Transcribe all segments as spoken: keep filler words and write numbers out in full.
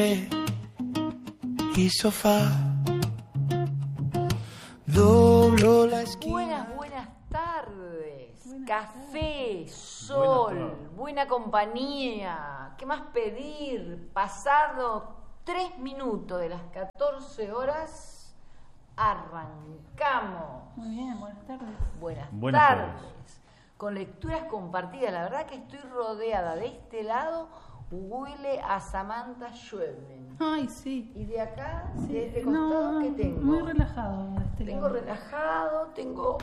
y sofá. Doblo la esquina. Buenas, buenas tardes. Buenas Café, tardes. Sol, buena, buena compañía. ¿Qué más pedir? Pasado tres minutos de las catorce horas, arrancamos. Muy bien, buenas tardes. Buenas, buenas tardes. tardes. Con lecturas compartidas. La verdad que estoy rodeada de este lado. Huele a Samantha Schweblin. Ay, sí. Y de acá, sí. de este costado, no, ¿qué tengo? Muy relajado de este Tengo lado. relajado, tengo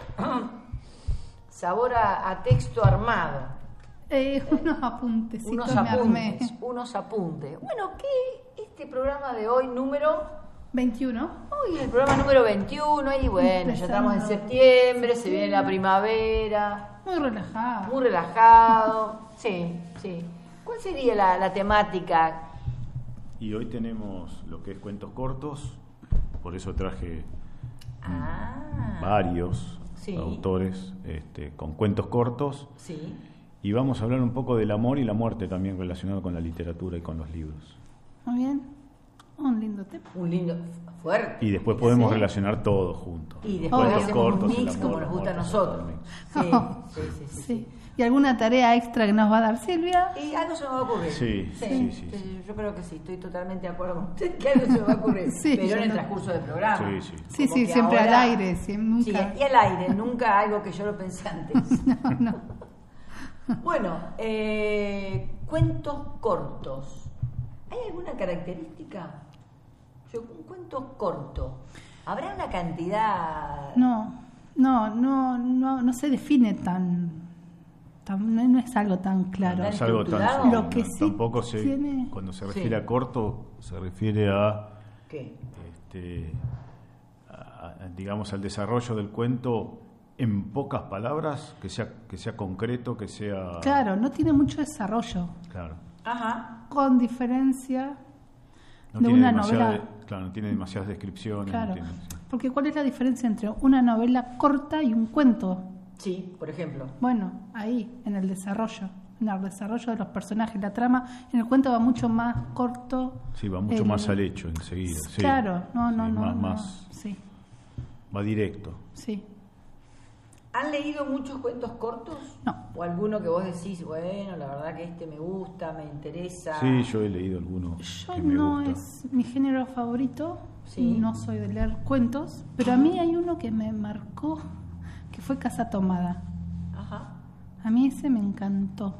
sabor a, a texto armado. Eh, eh, unos apuntecitos unos me apuntes, armé. unos apuntes. Bueno, ¿qué? Este programa de hoy, número... veintiuno. Hoy es el programa número veintiuno y bueno, ya estamos en septiembre, se viene la primavera. Muy relajado. Muy relajado, sí, sí. ¿Cuál sería la, la temática? Y hoy tenemos lo que es cuentos cortos, por eso traje ah, varios sí. autores este, con cuentos cortos. Sí. Y vamos a hablar un poco del amor y la muerte también relacionado con la literatura y con los libros. Muy bien. Un lindo tema. Un lindo, fuerte. Y después podemos ¿sí? relacionar todo juntos. Y después cuentos hacemos cortos, un mix amor, como nos gusta a nosotros. Sí, oh, sí, sí, sí, sí. sí. ¿Y alguna tarea extra que nos va a dar Silvia? Y algo se me va a ocurrir. Sí, sí, sí. sí, sí. Yo creo que sí, estoy totalmente de acuerdo con usted que algo se me va a ocurrir. Sí, pero en el no. transcurso del programa. Sí, sí. Sí, sí, siempre ahora, al aire, sí, nunca. Sí, y al aire, nunca algo que yo lo pensé antes. No, no. Bueno, eh, cuentos cortos. ¿Hay alguna característica? Yo, un cuento corto. ¿Habrá una cantidad? No, no, no, no, no se define tan, tan no, no es algo tan claro. No es algo tan Lo que no, sí tampoco se, tiene... cuando se refiere sí. a corto se refiere a, ¿Qué? Este, a, a, digamos al desarrollo del cuento en pocas palabras, que sea que sea concreto, que sea claro, no tiene mucho desarrollo. Claro. Ajá. Con diferencia no de tiene una demasiada, novela. Claro, no tiene demasiadas descripciones. Claro, no tiene, sí. porque ¿cuál es la diferencia entre una novela corta y un cuento? Sí, por ejemplo. Bueno, ahí, en el desarrollo, en el desarrollo de los personajes, la trama, en el cuento va mucho más corto. Sí, va mucho el... más al hecho enseguida. Sí. Claro, no, no, sí, no, más, no, más sí. Va directo. Sí. ¿Han leído muchos cuentos cortos? No. ¿O alguno que vos decís, bueno, la verdad que este me gusta, me interesa? Sí, yo he leído algunos Yo que me no gustan. es mi género favorito, Sí. no soy de leer cuentos, pero a mí hay uno que me marcó, que fue Casa Tomada. Ajá. A mí ese me encantó,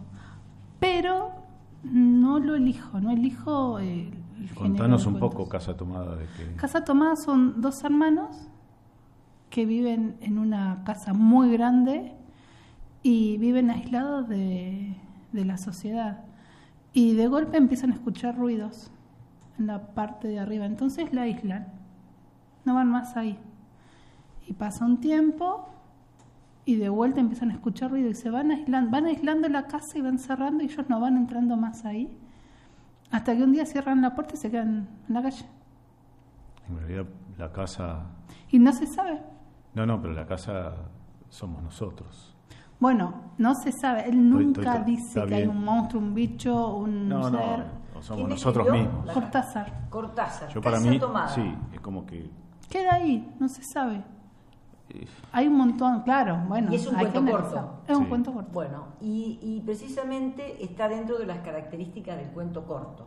pero no lo elijo, no elijo el, el Contanos género un de poco cuentos. Casa Tomada de que... Casa Tomada son dos hermanos que viven en una casa muy grande y viven aislados de, de la sociedad. Y de golpe empiezan a escuchar ruidos en la parte de arriba. Entonces la aíslan. No van más ahí. Y pasa un tiempo y de vuelta empiezan a escuchar ruido y se van aislando. Van aislando la casa y van cerrando y ellos no van entrando más ahí. Hasta que un día cierran la puerta y se quedan en la calle. En realidad la casa... Y no se sabe. No, no, pero la casa somos nosotros. Bueno, no se sabe. Él nunca Estoy- estoy- dice está que hay bien. un monstruo, un bicho, un No, no, ser. no somos ¿Quién nosotros escribió? mismos. La- Cortázar. Cortázar. Yo para Casa mí, Tomada. sí, es como que... Queda ahí, no se sabe. eh, Hay un montón, claro. Bueno, Y es un hay cuento que corto. analizar. Es un Sí. cuento corto. Bueno, y, y precisamente está dentro de las características del cuento corto,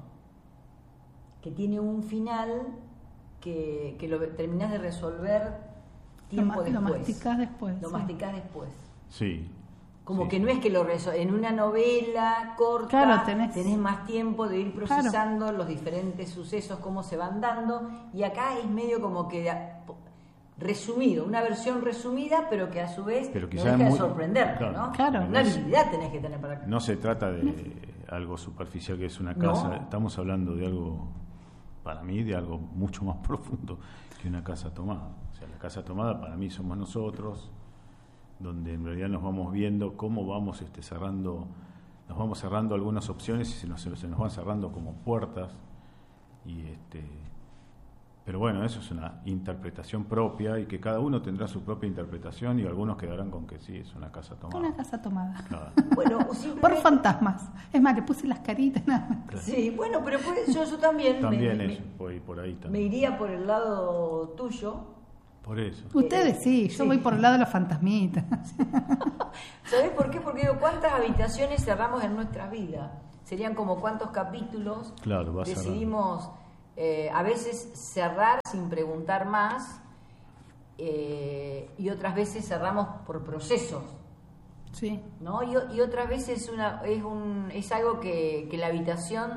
que tiene un final que, que lo terminás de resolver Lo, tiempo ma- lo después. masticás después. Lo sí. masticás después. sí. Como sí. que no es que lo resol... En una novela corta Claro, tenés- más tiempo de ir Claro. procesando los diferentes sucesos, cómo se van dando, y acá es medio como que a- resumido, una versión resumida, pero que a su vez Pero no quizá deja es de muy- sorprenderte, claro. ¿no? Claro. Una habilidad tenés que tener para... No se trata de algo superficial que es una No. casa. Estamos hablando de algo, para mí, de algo mucho más profundo que una casa tomada. O sea, la casa tomada para mí somos nosotros, donde en realidad nos vamos viendo cómo vamos este, cerrando, nos vamos cerrando algunas opciones y se nos, se nos van cerrando como puertas. Y este, Pero bueno, eso es una interpretación propia y que cada uno tendrá su propia interpretación y algunos quedarán con que sí, es una casa tomada. Una casa tomada. Claro. Bueno, Por simplemente... fantasmas. Es más, le puse las caritas. Nada más. Claro. Sí, bueno, pero pues, yo, yo también, También me, eso, me, voy por ahí me también. iría por el lado tuyo. Por eso. Ustedes sí, yo Sí. voy por el lado de los fantasmitas. ¿Sabés por qué? Porque digo, ¿cuántas habitaciones cerramos en nuestra vida? Serían como cuántos capítulos Claro, vas decidimos eh, a veces cerrar sin preguntar más eh, y otras veces cerramos por procesos, Sí. ¿no? Y, y otras veces una, es, un, es algo que, que la habitación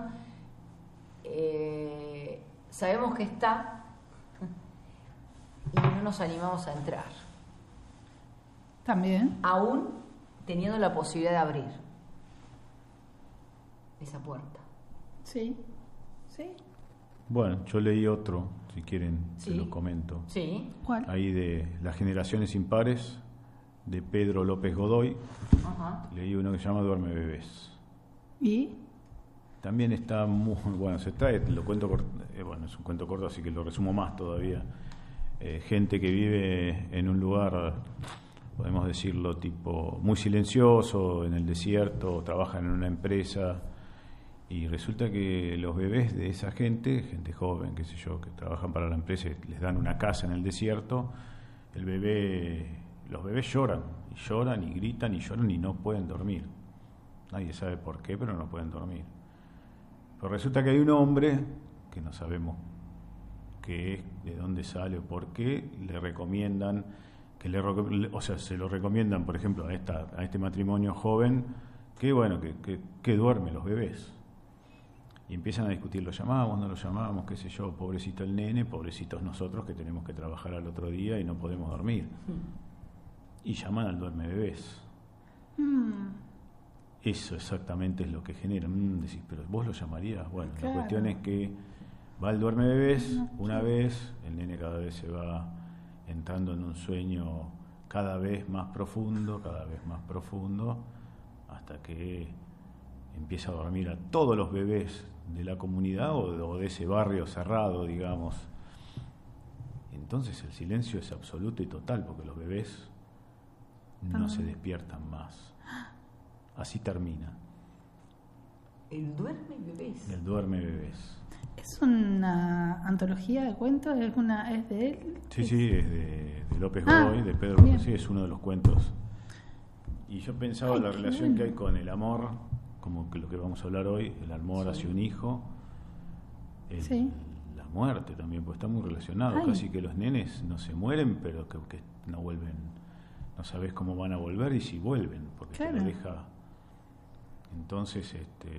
eh, sabemos que está y no nos animamos a entrar, También. aún teniendo la posibilidad de abrir esa puerta. Sí. Sí. Bueno, yo leí otro, si quieren, Sí. se lo comento. Sí. ¿Cuál? Ahí de Las generaciones impares, de Pedro López Godoy. Ajá. Leí uno que se llama Duerme Bebés. ¿Y? También está muy bueno, se trae, lo cuento cort- eh, bueno, es un cuento corto, así que lo resumo más todavía. Eh, gente que vive en un lugar, podemos decirlo, tipo muy silencioso, en el desierto, trabajan en una empresa y resulta que los bebés de esa gente, gente joven, qué sé yo, que trabajan para la empresa y les dan una casa en el desierto, el bebé, los bebés lloran, y lloran y gritan y lloran y no pueden dormir. Nadie sabe por qué, pero no pueden dormir. Pero resulta que hay un hombre, que no sabemos qué es, de dónde sale o por qué, le recomiendan, que le, o sea, se lo recomiendan, por ejemplo, a, esta, a este matrimonio joven, que bueno, que, que, que duerme los bebés. Y empiezan a discutir, lo llamamos, no lo llamamos, qué sé yo, pobrecito el nene, pobrecitos nosotros que tenemos que trabajar al otro día y no podemos dormir. Y llaman al duerme bebés. Mm, Eso exactamente es lo que genera. Mm, decís, pero vos lo llamarías. Bueno, Claro. la cuestión es que va el duerme bebés una vez, el nene cada vez se va entrando en un sueño cada vez más profundo, cada vez más profundo, hasta que empieza a dormir a todos los bebés de la comunidad o de, o de ese barrio cerrado, digamos. Entonces el silencio es absoluto y total, porque los bebés no Ah. se despiertan más. Así termina. El duerme bebés. El duerme bebés. ¿Es una antología de cuentos? ¿Es, una, es de él? Sí, sí, es de, de López Ah, Godoy, de Pedro bien. López, sí, es uno de los cuentos. Y yo pensaba Ay, la qué relación bueno. que hay con el amor, como que lo que vamos a hablar hoy, el amor Sí. hacia un hijo, el- Sí. la muerte también, pues está muy relacionado. Ay. Casi que los nenes no se mueren, pero que, que no vuelven, no sabes cómo van a volver y si vuelven, porque te Claro. lo deja. Entonces, este.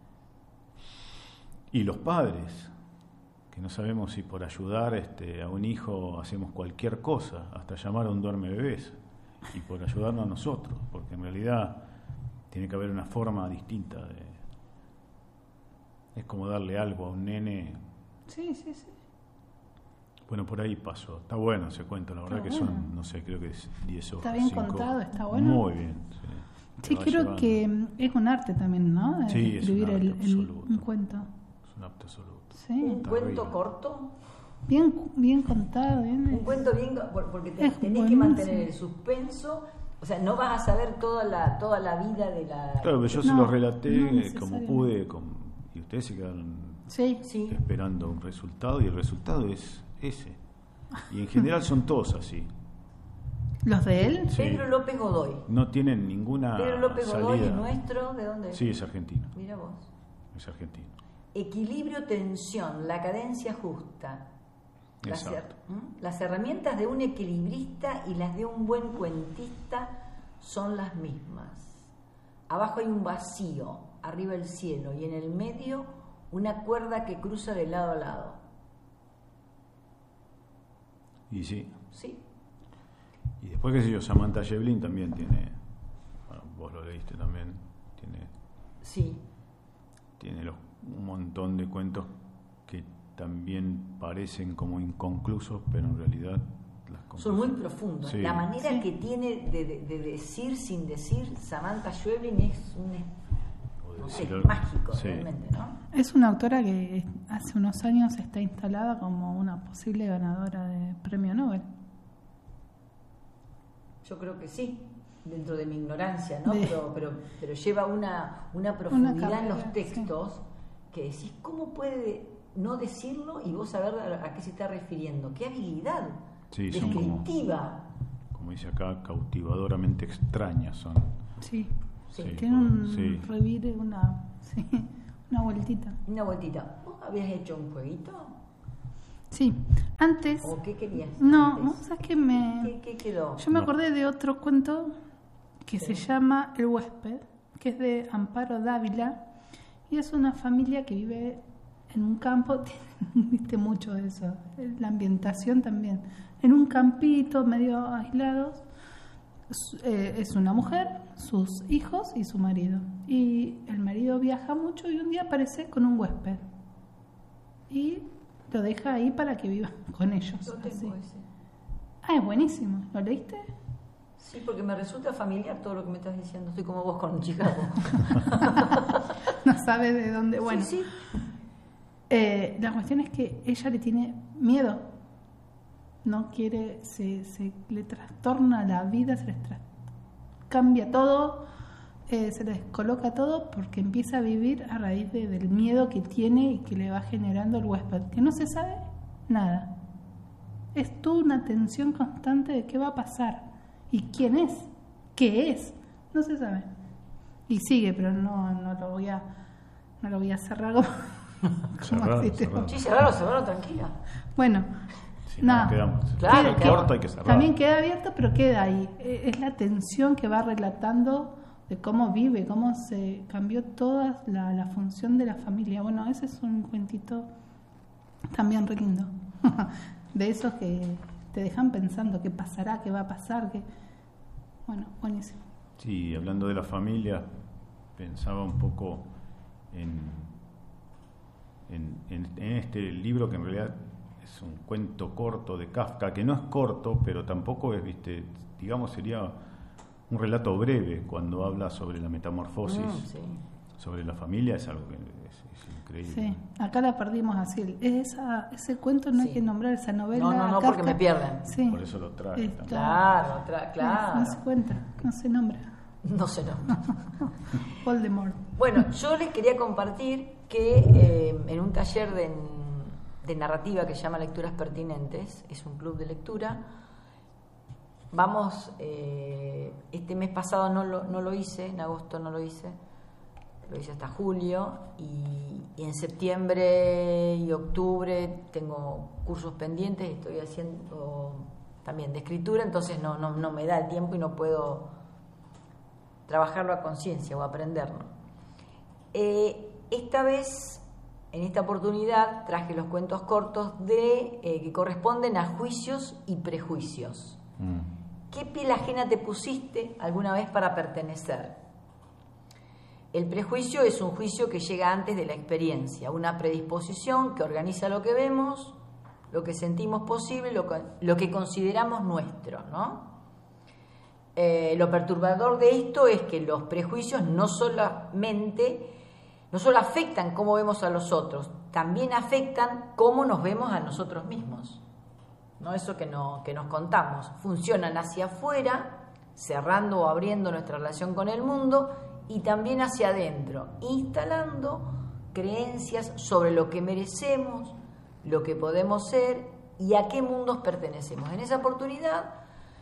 Y los padres, que no sabemos si por ayudar este, a un hijo hacemos cualquier cosa, hasta llamar a un duerme bebés, y por ayudarnos a nosotros, porque en realidad tiene que haber una forma distinta de... Es como darle algo a un nene. Sí, sí, sí. Bueno, por ahí pasó. Está bueno ese cuento, la verdad Está que bueno. son, no sé, creo que es diez hojas. Está bien cinco. contado, está bueno. Muy bien, sí. Te Sí, va creo llevando. que mm, es un arte también, ¿no? Eh, Sí, es un escribir arte el, el- absoluto. un cuento. Es un apto absoluto. Sí. Un Está cuento bien. corto. Bien, bien contado, bien. Un cuento bien, por- porque te- Es tenés que buenísimo. mantener el suspenso. O sea, no vas a saber toda la toda la vida de la... Claro, pero yo se No, lo no relaté como necesariamente. pude con, y ustedes se quedaron Sí. Sí. esperando un resultado y el resultado es ese. Y en general son todos así. ¿Los de él? Sí. Pedro López Godoy. No tienen ninguna Pedro López Godoy salida. es nuestro, ¿de dónde? Sí, es argentino. Mira vos. Es argentino. Equilibrio, tensión, la cadencia justa. Las, Exacto. her- ¿Mm? Las herramientas de un equilibrista y las de un buen cuentista son las mismas. Abajo hay un vacío, arriba el cielo y en el medio una cuerda que cruza de lado a lado. Y sí. ¿Sí? Y después, qué sé yo, Samantha Shevlin también tiene, bueno, vos lo leíste también, tiene, Sí. tiene los, un montón de cuentos que también parecen como inconclusos, pero en realidad las Son muy conclusiones- profundos. Sí. La manera Sí. que tiene de, de- de decir sin decir Samantha Schweblin es un... O de no Si es lo- mágico, sí. realmente, ¿no? Es una autora que hace unos años está instalada como una posible ganadora de premio Nobel. Yo creo que sí, dentro de mi ignorancia, ¿no? De- Pero, pero, pero lleva una, una profundidad en los carrera, textos que decís, ¿cómo puede no decirlo y vos saber a, a qué se está refiriendo? ¡Qué habilidad Sí, son como- descriptiva! Como dice acá, cautivadoramente extrañas son. Sí. Sí. Sí, Tiene un sí. revire, una, sí, una vueltita. Una vueltita. ¿Vos habías hecho un jueguito? Sí. Antes, ¿O qué querías? no, antes? ¿vos sabés que me... ¿Qué, qué quedó? Yo me No. acordé de otro cuento que Sí. se llama El huésped, que es de Amparo Dávila, y es una familia que vive en un campo, viste mucho de eso, la ambientación también, en un campito medio aislados, es, eh, es una mujer, sus hijos y su marido, y el marido viaja mucho y un día aparece con un huésped y lo deja ahí para que viva con ellos. Yo así. tengo ese. Ah, es buenísimo, ¿lo leíste? Sí, porque me resulta familiar todo lo que me estás diciendo. Estoy como vos con Chicago. No sabe de dónde. Bueno, Sí, sí. Eh, la cuestión es que ella le tiene miedo. No quiere, se, se le trastorna la vida, se les tras- cambia todo, eh, se les coloca todo porque empieza a vivir a raíz de- del miedo que tiene y que le va generando el huésped, que no se sabe nada. Es toda una tensión constante de qué va a pasar y quién es, qué es, no se sabe. Y sigue, pero no, no lo voy a, no lo voy a cerrar como, como Cerrado, así te- cerrado. Sí, cerralo, cerralo, tranquila. Bueno, Si no, no. nos quedamos. Claro, Si claro. corta hay que cerrar. también queda abierto, pero queda ahí. Eh, Es la tensión que va relatando de cómo vive, cómo se cambió toda la, la función de la familia. Bueno, ese es un cuentito también re lindo. De esos que te dejan pensando qué pasará, qué va a pasar. Qué... Bueno, buenísimo. Sí, hablando de la familia, pensaba un poco en, en, en- en este libro que en realidad es un cuento corto de Kafka, que no es corto, pero tampoco es, viste, digamos, sería un relato breve cuando habla sobre la metamorfosis, Mm, sí. sobre la familia, es algo que es, es increíble. Sí, acá la perdimos así. Esa, ese cuento no Sí. hay que nombrar, esa novela. No, no, no, porque Kafka. me pierden. Sí. Por eso lo trae Está- también. Claro, tra- claro. No se cuenta, no se nombra. No sé, no. Voldemort. Bueno, yo les quería compartir que eh, en un taller de, de narrativa que se llama Lecturas Pertinentes, es un club de lectura, vamos, eh, este mes pasado no lo, no lo hice, en agosto no lo hice, lo hice hasta julio, y, y en septiembre y octubre tengo cursos pendientes, estoy haciendo también de escritura, entonces no, no, no me da el tiempo y no puedo trabajarlo a conciencia o aprenderlo. Eh, esta vez, en esta oportunidad, traje los cuentos cortos de eh, que corresponden a juicios y prejuicios. Mm. ¿Qué piel ajena te pusiste alguna vez para pertenecer? El prejuicio es un juicio que llega antes de la experiencia, una predisposición que organiza lo que vemos, lo que sentimos posible, lo que, lo que consideramos nuestro, ¿no? Eh, lo perturbador de esto es que los prejuicios no solamente, no solo afectan cómo vemos a los otros, también afectan cómo nos vemos a nosotros mismos. ¿No? Eso que, no, que nos contamos. Funcionan hacia afuera, cerrando o abriendo nuestra relación con el mundo, y también hacia adentro, instalando creencias sobre lo que merecemos, lo que podemos ser y a qué mundos pertenecemos. En esa oportunidad,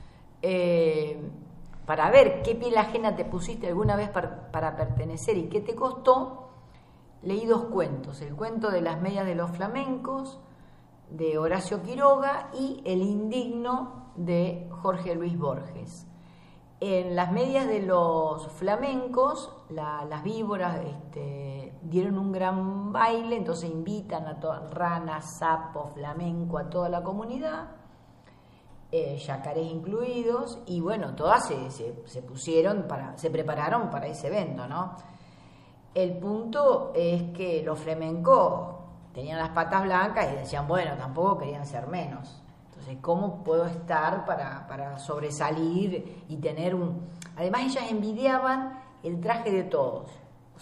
eh, para ver qué piel ajena te pusiste alguna vez para, para pertenecer y qué te costó, leí dos cuentos: el cuento de las medias de los flamencos de Horacio Quiroga y El indigno de Jorge Luis Borges. En las medias de los flamencos, la, las víboras este, dieron un gran baile, entonces invitan a todas, ranas, sapos, flamenco, a toda la comunidad, eh, yacarés incluidos, y bueno, todas se, se, se pusieron, para, se prepararon para ese evento, ¿no? El punto es que los flamencos tenían las patas blancas y decían, bueno, tampoco querían ser menos. Entonces, ¿cómo puedo estar para, para sobresalir y tener un...? Además, ellas envidiaban el traje de todos. O sea,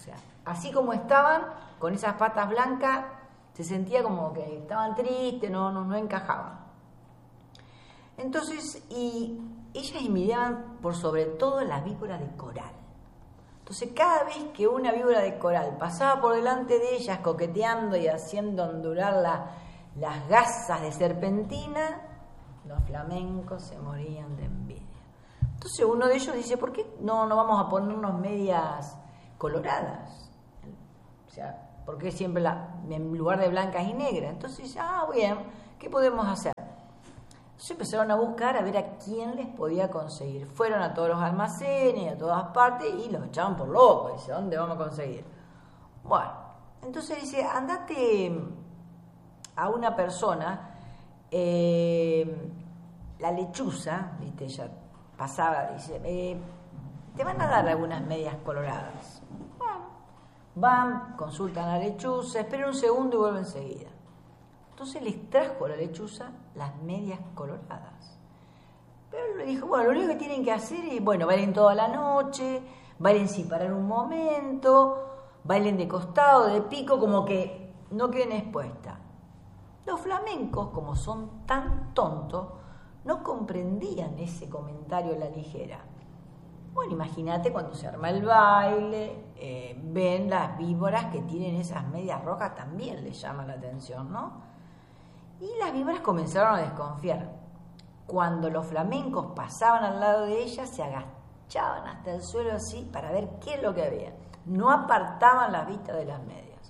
así como estaban, con esas patas blancas, se sentía como que estaban tristes, no, no, no encajaban. Entonces, y ellas envidiaban por sobre todo las víboras de coral. Entonces, cada vez que una víbora de coral pasaba por delante de ellas, coqueteando y haciendo ondular la, las gasas de serpentina, los flamencos se morían de envidia. Entonces, uno de ellos dice, ¿por qué no, no vamos a ponernos medias coloradas? O sea, ¿por qué siempre la, en lugar de blancas y negras? Entonces dice, ah, bien, ¿qué podemos hacer? Entonces empezaron a buscar a ver a quién les podía conseguir. Fueron a todos los almacenes, a todas partes, y los echaban por locos. Dice, ¿dónde vamos a conseguir? Bueno, entonces dice, andate a una persona, eh, la lechuza, viste, ella pasaba, dice, eh, te van a dar algunas medias coloradas. Bueno, van, consultan a la lechuza, esperan un segundo y vuelven enseguida. Entonces les trajo a la lechuza las medias coloradas. Pero le dijo, bueno, lo único que tienen que hacer es, bueno, bailen toda la noche, bailen sin parar un momento, bailen de costado, de pico, como que no queden expuestas. Los flamencos, como son tan tontos, no comprendían ese comentario a la ligera. Bueno, imagínate cuando se arma el baile, eh, ven las víboras que tienen esas medias rojas, también les llama la atención, ¿no? Y las víboras comenzaron a desconfiar. Cuando los flamencos pasaban al lado de ellas, se agachaban hasta el suelo así para ver qué es lo que había. No apartaban las vistas de las medias.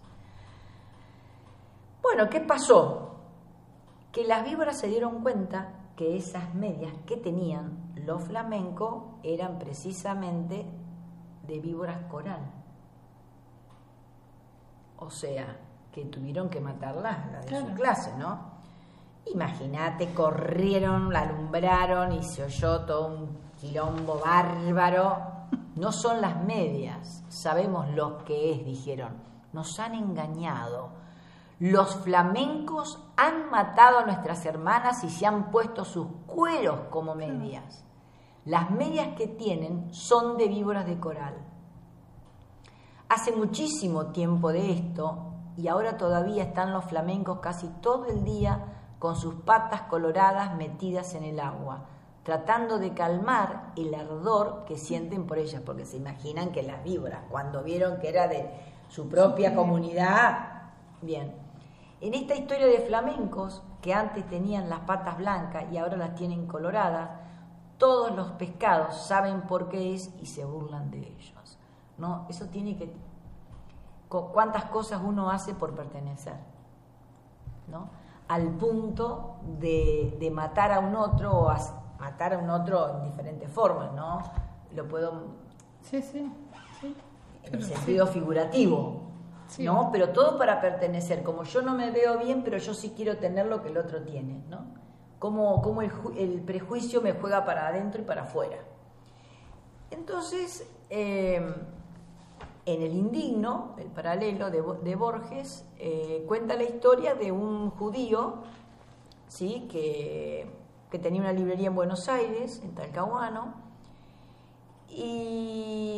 Bueno, ¿qué pasó? Que las víboras se dieron cuenta que esas medias que tenían los flamencos eran precisamente de víboras coral. O sea, que tuvieron que matarlas, las de claro. su clase, ¿no? Imagínate, corrieron, la alumbraron y se oyó todo un quilombo bárbaro. No son las medias, sabemos lo que es, dijeron. Nos han engañado. Los flamencos han matado a nuestras hermanas y se han puesto sus cueros como medias. Las medias que tienen son de víboras de coral. Hace muchísimo tiempo de esto y ahora todavía están los flamencos casi todo el día con sus patas coloradas metidas en el agua, tratando de calmar el ardor que sienten por ellas, porque se imaginan que las víboras, cuando vieron que era de su propia comunidad, bien. En esta historia de flamencos, que antes tenían las patas blancas y ahora las tienen coloradas, todos los pescados saben por qué es y se burlan de ellos, ¿no? Eso tiene que... ¿Cuántas cosas uno hace por pertenecer? ¿No? Al punto de, de matar a un otro o a, matar a un otro en diferentes formas, ¿no? Lo puedo... Sí, sí, sí. En el sentido sí. figurativo, sí. ¿no? Pero todo para pertenecer. Como yo no me veo bien, pero yo sí quiero tener lo que el otro tiene, ¿no? Como, como el, el prejuicio me juega para adentro y para afuera. Entonces... Eh, En El Indigno, el paralelo de, de Borges, eh, cuenta la historia de un judío, ¿sí? que, que tenía una librería en Buenos Aires, en Talcahuano, y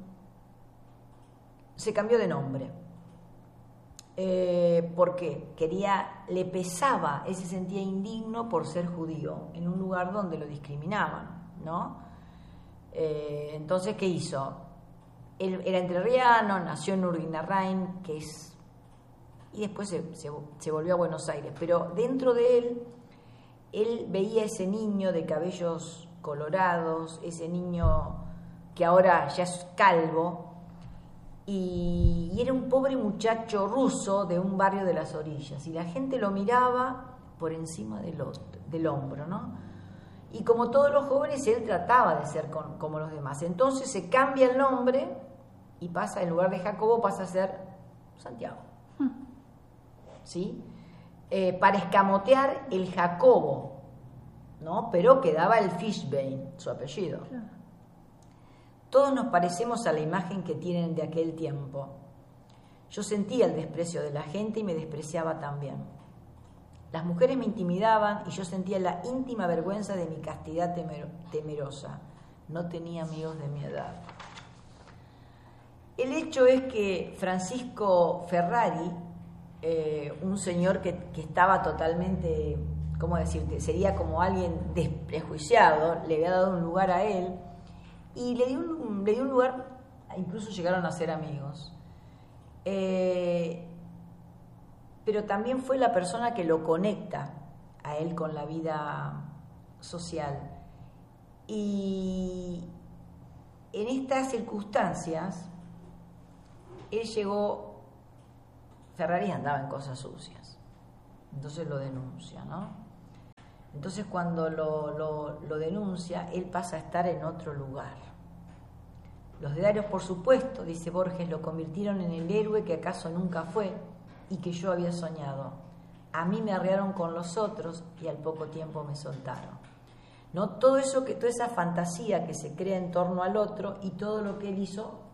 se cambió de nombre. Eh, ¿Por qué? Quería, le pesaba, él se sentía indigno por ser judío, en un lugar donde lo discriminaban, ¿no? Eh, entonces, ¿qué hizo? Él era entrerriano, nació en Urdangarin, que es... y después se, se, se volvió a Buenos Aires. Pero dentro de él, él veía ese niño de cabellos colorados, ese niño que ahora ya es calvo, y, y era un pobre muchacho ruso de un barrio de las orillas. Y la gente lo miraba por encima del, otro, del hombro, ¿no? Y como todos los jóvenes, él trataba de ser con, como los demás. Entonces se cambia el nombre y pasa, en lugar de Jacobo, pasa a ser Santiago. ¿Sí? Eh, para escamotear el Jacobo, ¿no? Pero quedaba el Fishbein, su apellido. Todos nos parecemos a la imagen que tienen de aquel tiempo. Yo sentía el desprecio de la gente y me despreciaba también. Las mujeres me intimidaban y yo sentía la íntima vergüenza de mi castidad temer- temerosa. No tenía amigos de mi edad. El hecho es que Francisco Ferrari, eh, un señor que, que estaba totalmente, ¿cómo decirte? Sería como alguien desprejuiciado, le había dado un lugar a él y le dio un, le dio un lugar, incluso llegaron a ser amigos. Eh, pero también fue la persona que lo conecta a él con la vida social. Y en estas circunstancias, él llegó, Ferrari andaba en cosas sucias, entonces lo denuncia, ¿no? Entonces cuando lo, lo, lo denuncia, él pasa a estar en otro lugar. Los diarios, por supuesto, dice Borges, lo convirtieron en el héroe que acaso nunca fue y que yo había soñado. A mí me arrearon con los otros y al poco tiempo me soltaron. ¿No? Todo eso, que, toda esa fantasía que se crea en torno al otro y todo lo que él hizo